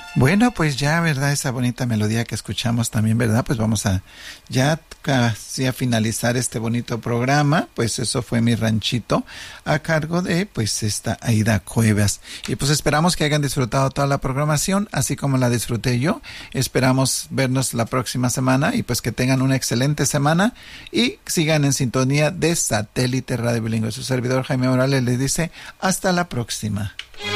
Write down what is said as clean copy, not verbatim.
Bueno, pues ya, ¿verdad? Esa bonita melodía que escuchamos también, ¿verdad? Pues vamos a ya casi a finalizar este bonito programa. Pues eso fue Mi Ranchito a cargo de, pues, esta Aida Cuevas. Y pues esperamos que hayan disfrutado toda la programación, así como la disfruté yo. Esperamos vernos la próxima semana y pues que tengan una excelente semana y sigan en sintonía de Satélite Radio Bilingüe. Su servidor Jaime Morales les dice hasta la próxima.